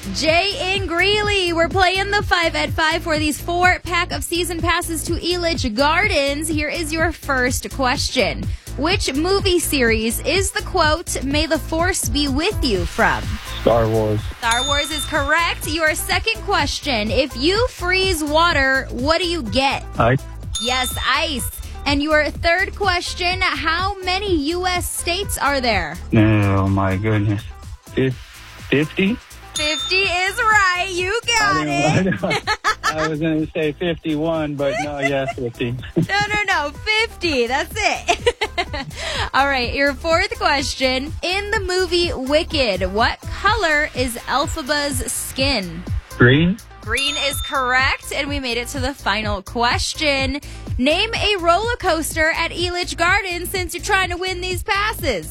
Jay in Greeley, we're playing the 5 at 5 for these 4-pack of season passes to Elitch Gardens. Here is your first question. Which movie series is the quote, "May the Force be with you" from? Star Wars. Star Wars is correct. Your second question. If you freeze water, what do you get? Ice. Yes, ice. And your third question. How many U.S. states are there? Oh, my goodness. 50? 50 is right. You got it. I was going to say 51, but no, yeah, 50. No. 50. That's it. All right. Your fourth question. In the movie Wicked, what color is Elphaba's skin? Green? Green is correct. And we made it to the final question. Name a roller coaster at Elitch Gardens since you're trying to win these passes.